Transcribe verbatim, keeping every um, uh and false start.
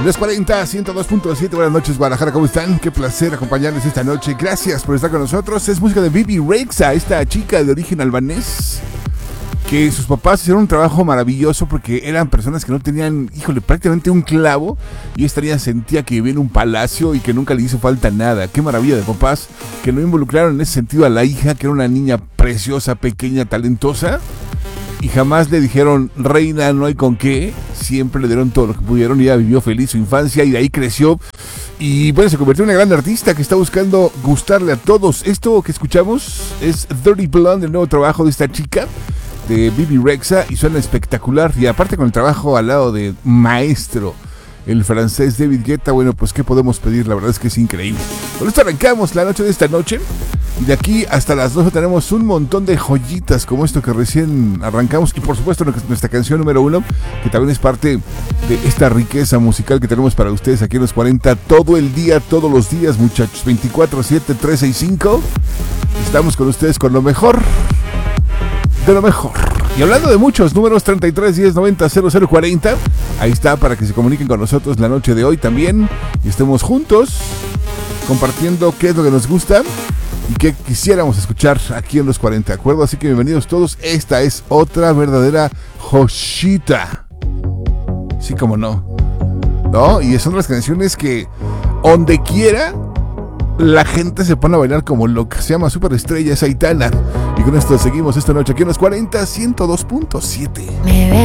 Los cuarenta, ciento dos punto siete, buenas noches Guadalajara, ¿cómo están? Qué placer acompañarles esta noche, gracias por estar con nosotros. Es música de Bebe Rexha, esta chica de origen albanés, que sus papás hicieron un trabajo maravilloso porque eran personas que no tenían, híjole, prácticamente un clavo, y esta niña sentía que vivía en un palacio y que nunca le hizo falta nada. Qué maravilla de papás que no involucraron en ese sentido a la hija, que era una niña preciosa, pequeña, talentosa, y jamás le dijeron, reina, no hay con qué. Siempre le dieron todo lo que pudieron y ella vivió feliz su infancia y de ahí creció. Y bueno, se convirtió en una gran artista que está buscando gustarle a todos. Esto que escuchamos es Dirty Blonde, el nuevo trabajo de esta chica, de Bebe Rexha, y suena espectacular. Y aparte con el trabajo al lado de maestro, el francés David Guetta, bueno, pues qué podemos pedir, la verdad es que es increíble. Con esto arrancamos la noche de esta noche. Y de aquí hasta las doce tenemos un montón de joyitas como esto que recién arrancamos. Y por supuesto nuestra canción número uno, que también es parte de esta riqueza musical que tenemos para ustedes aquí en los cuarenta. Todo el día, todos los días, muchachos. veinticuatro siete, trescientos sesenta y cinco. Estamos con ustedes con lo mejor de lo mejor. Y hablando de muchos números, treinta y tres, diez, noventa, cero cero cuarenta. Ahí está para que se comuniquen con nosotros la noche de hoy también. Y estemos juntos compartiendo qué es lo que nos gusta y qué quisiéramos escuchar aquí en los cuarenta, ¿de acuerdo? Así que bienvenidos todos. Esta es otra verdadera joyita. Sí, como no. ¿No? Y son las canciones que donde quiera la gente se pone a bailar como loca. Se llama Superestrella, es Aitana. Y con esto seguimos esta noche aquí en los cuarenta, ciento dos punto siete.